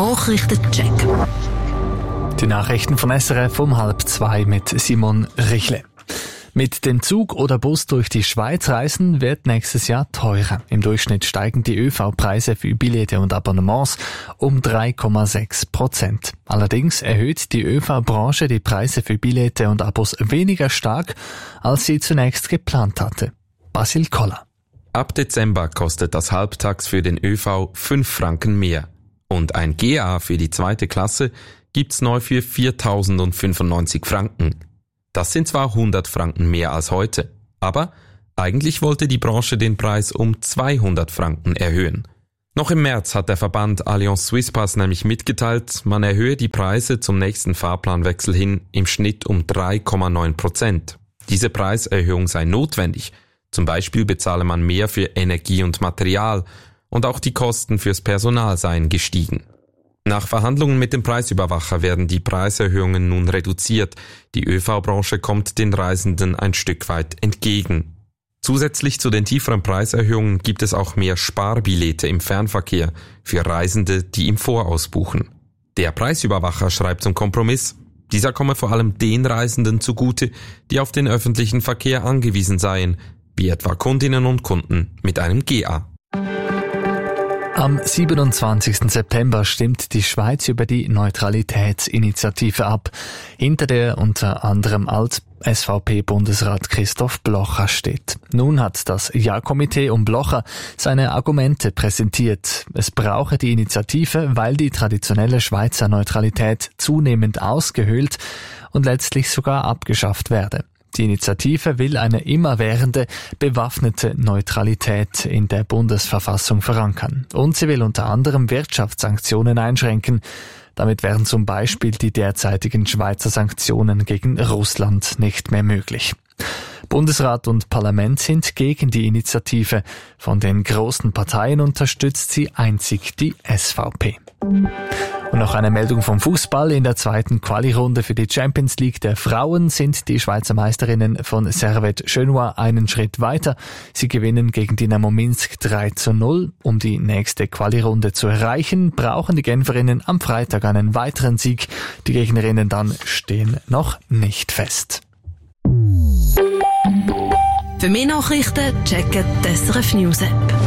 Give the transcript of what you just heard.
Nachrichtencheck. Die Nachrichten von SRF um 1:30 mit Simon Richle. Mit dem Zug oder Bus durch die Schweiz reisen wird nächstes Jahr teurer. Im Durchschnitt steigen die ÖV-Preise für Billette und Abonnements um 3,6%. Allerdings erhöht die ÖV-Branche die Preise für Billette und Abos weniger stark, als sie zunächst geplant hatte. Basil Koller. Ab Dezember kostet das Halbtags für den ÖV 5 Franken mehr. Und ein GA für die 2. Klasse gibt's neu für 4.095 Franken. Das sind zwar 100 Franken mehr als heute, aber eigentlich wollte die Branche den Preis um 200 Franken erhöhen. Noch im März hat der Verband Allianz Swisspass nämlich mitgeteilt, man erhöhe die Preise zum nächsten Fahrplanwechsel hin im Schnitt um 3,9%. Diese Preiserhöhung sei notwendig. Zum Beispiel bezahle man mehr für Energie und Material und auch die Kosten fürs Personal seien gestiegen. Nach Verhandlungen mit dem Preisüberwacher werden die Preiserhöhungen nun reduziert. Die ÖV-Branche kommt den Reisenden ein Stück weit entgegen. Zusätzlich zu den tieferen Preiserhöhungen gibt es auch mehr Sparbillette im Fernverkehr für Reisende, die im Voraus buchen. Der Preisüberwacher schreibt zum Kompromiss, dieser komme vor allem den Reisenden zugute, die auf den öffentlichen Verkehr angewiesen seien, wie etwa Kundinnen und Kunden mit einem GA. Am 27. September stimmt die Schweiz über die Neutralitätsinitiative ab, hinter der unter anderem Alt-SVP-Bundesrat Christoph Blocher steht. Nun hat das Ja-Komitee um Blocher seine Argumente präsentiert. Es brauche die Initiative, weil die traditionelle Schweizer Neutralität zunehmend ausgehöhlt und letztlich sogar abgeschafft werde. Die Initiative will eine immerwährende, bewaffnete Neutralität in der Bundesverfassung verankern. Und sie will unter anderem Wirtschaftssanktionen einschränken. Damit wären zum Beispiel die derzeitigen Schweizer Sanktionen gegen Russland nicht mehr möglich. Bundesrat und Parlament sind gegen die Initiative. Von den großen Parteien unterstützt sie einzig die SVP. Und noch eine Meldung vom Fußball. In der zweiten Quali-Runde für die Champions League der Frauen sind die Schweizer Meisterinnen von Servette Genua einen Schritt weiter. Sie gewinnen gegen Dynamo Minsk 3:0. Um die nächste Quali-Runde zu erreichen, brauchen die Genferinnen am Freitag einen weiteren Sieg. Die Gegnerinnen dann stehen noch nicht fest. Für mehr Nachrichten checken die SRF News App.